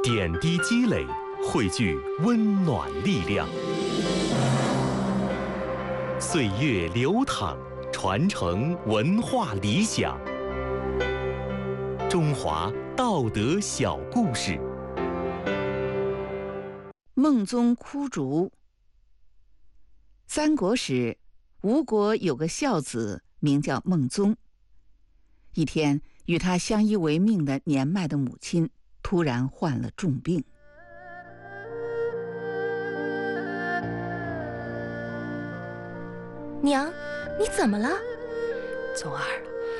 点滴积累，汇聚温暖力量。岁月流淌，传承文化理想。中华道德小故事。 孟宗哭竹。三国时，吴国有个孝子，名叫孟宗。一天，与他相依为命的年迈的母亲突然患了重病。 娘，你怎么了？ 宗儿，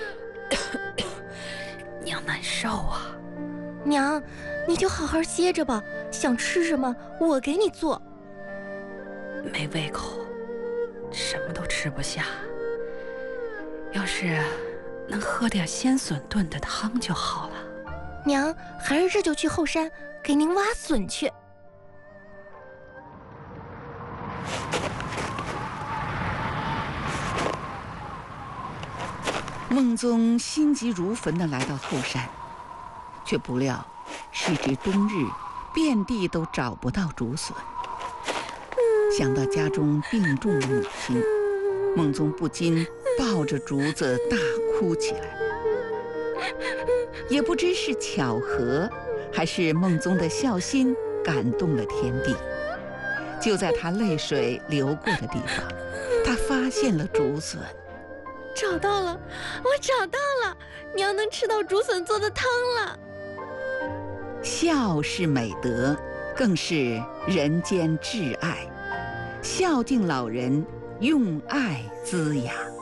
娘难受啊。 娘，你就好好歇着吧，想吃什么我给你做。 没胃口，什么都吃不下。要是能喝点鲜笋炖的汤就好了。 娘，孩儿这就去后山给您挖笋去。 孟宗心急如焚地来到后山，却不料时值冬日，遍地都找不到竹笋。想到家中病重的母亲，孟宗不禁抱着竹子大哭起来。也不知是巧合，还是孟宗的孝心感动了天地。就在他泪水流过的地方，他发现了竹笋。 找到了，我找到了，娘能吃到竹笋做的汤了。 孝是美德，更是人间挚爱。孝敬老人，用爱滋养。